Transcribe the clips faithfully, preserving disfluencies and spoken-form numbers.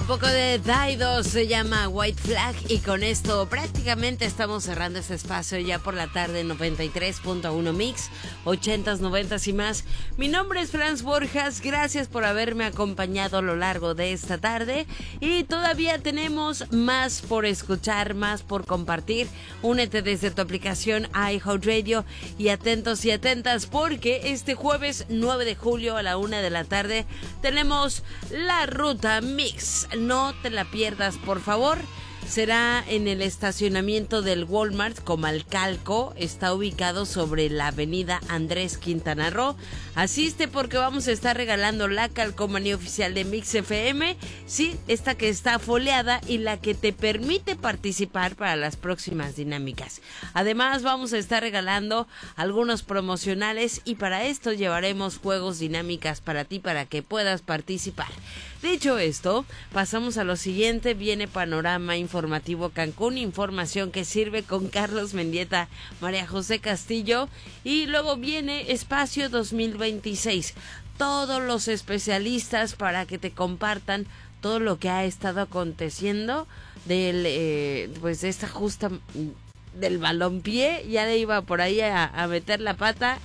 Un poco de Dido, se llama White Flag, y con esto prácticamente estamos cerrando este espacio ya por la tarde. Noventa y tres punto uno Mix, ochentas, noventas y más. Mi nombre es Franz Borjas, gracias por haberme acompañado a lo largo de esta tarde, y todavía tenemos más por escuchar, más por compartir. Únete desde tu aplicación iHeartRadio y atentos y atentas, porque este jueves nueve de julio a la una de la tarde tenemos la Ruta Mix. No te la pierdas, por favor. Será en el estacionamiento del Walmart Comalcalco. Está ubicado sobre la avenida Andrés Quintana Roo. Asiste, porque vamos a estar regalando la calcomanía oficial de Mix F M. Sí, esta que está foliada y la que te permite participar para las próximas dinámicas. Además, vamos a estar regalando algunos promocionales, y para esto llevaremos juegos, dinámicas para ti, para que puedas participar. Dicho esto, pasamos a lo siguiente. Viene Panorama Informativo Cancún, información que sirve con Carlos Mendieta, María José Castillo, y luego viene Espacio dos mil veintiséis. Todos los especialistas para que te compartan todo lo que ha estado aconteciendo del, eh, pues de esta justa del balompié. Ya le iba por ahí a, a meter la pata.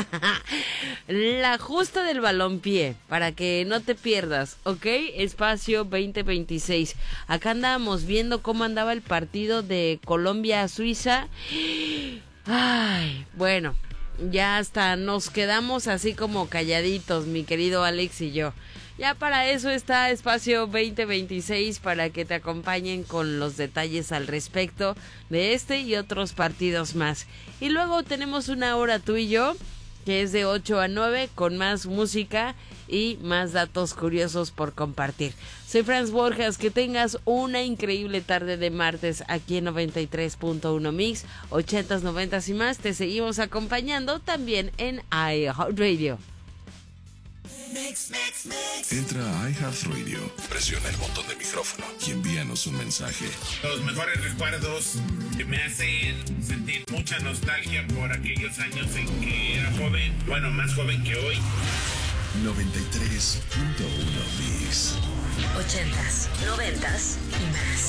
La justa del balompié, para que no te pierdas, ¿ok? Espacio veinte veintiséis. Acá andábamos viendo cómo andaba el partido de Colombia-Suiza. Ay, bueno, ya hasta nos quedamos así como calladitos, mi querido Alex y yo. Ya para eso está Espacio veinte veintiséis, para que te acompañen con los detalles al respecto de este y otros partidos más. Y luego tenemos una hora tú y yo, que es de ocho a nueve, con más música y más datos curiosos por compartir. Soy Franz Borjas, que tengas una increíble tarde de martes aquí en noventa y tres punto uno Mix, ochentas, noventas y más. Te seguimos acompañando también en iHeartRadio. Mix, mix, mix. Entra a iHeartRadio, presiona el botón de micrófono y envíanos un mensaje. Los mejores recuerdos que me hacen sentir mucha nostalgia por aquellos años en que era joven, bueno, más joven que hoy. noventa y tres punto uno Mix. Ochentas, noventas y más.